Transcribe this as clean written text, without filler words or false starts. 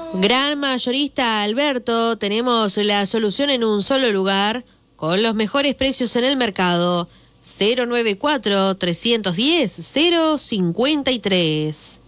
Gran mayorista Alberto, tenemos la solución en un solo lugar, con los mejores precios en el mercado. 094-310-053.